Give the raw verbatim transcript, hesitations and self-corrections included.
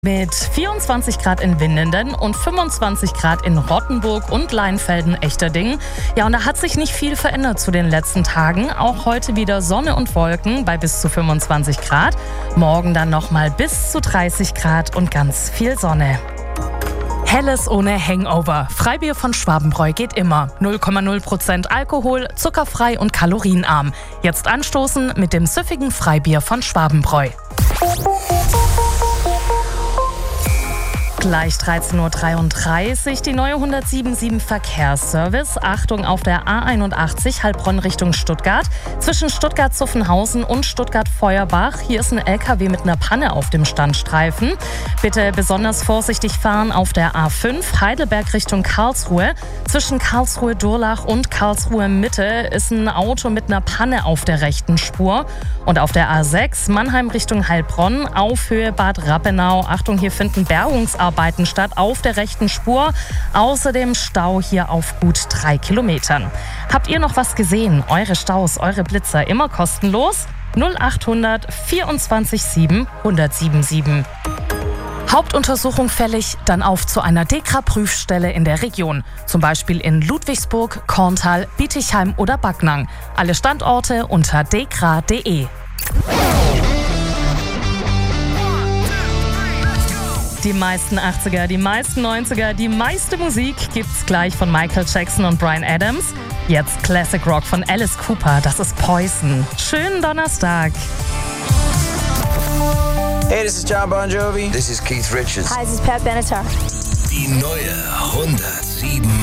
Mit vierundzwanzig Grad in Winnenden und fünfundzwanzig Grad in Rottenburg und Leinfelden-Echterdingen. Ja, und da hat sich nicht viel verändert zu den letzten Tagen. Auch heute wieder Sonne und Wolken bei bis zu fünfundzwanzig Grad. Morgen dann nochmal bis zu dreißig Grad und ganz viel Sonne. Helles ohne Hangover. Freibier von Schwabenbräu geht immer. null Komma null Prozent Alkohol, zuckerfrei und kalorienarm. Jetzt anstoßen mit dem süffigen Freibier von Schwabenbräu. Gleich dreizehn Uhr dreiunddreißig, die neue hundertsiebenundsiebzig Verkehrsservice. Achtung auf der A einundachtzig Heilbronn Richtung Stuttgart. Zwischen Stuttgart-Zuffenhausen und Stuttgart-Feuerbach. Hier ist ein L K W mit einer Panne auf dem Standstreifen. Bitte besonders vorsichtig fahren auf der A fünf Heidelberg Richtung Karlsruhe. Zwischen Karlsruhe-Durlach und Karlsruhe-Mitte ist ein Auto mit einer Panne auf der rechten Spur. Und auf der A sechs Mannheim Richtung Heilbronn auf Höhe Bad Rappenau. Achtung, hier finden Bergungsarbeiten Arbeiten statt auf der rechten Spur. Außerdem Stau hier auf gut drei Kilometern. Habt ihr noch was gesehen? Eure Staus, eure Blitzer immer kostenlos? null acht hundert vierundzwanzig sieben hundertsiebenundsiebzig. Hauptuntersuchung fällig, dann auf zu einer DEKRA-Prüfstelle in der Region. Zum Beispiel in Ludwigsburg, Korntal, Bietigheim oder Backnang. Alle Standorte unter dekra punkt de. Die meisten achtziger, die meisten neunziger, die meiste Musik gibt's gleich von Michael Jackson und Bryan Adams. Jetzt Classic Rock von Alice Cooper, das ist Poison. Schönen Donnerstag. Hey, this is John Bon Jovi. This is Keith Richards. Hi, this is Pat Benatar. Die neue hundertsieben.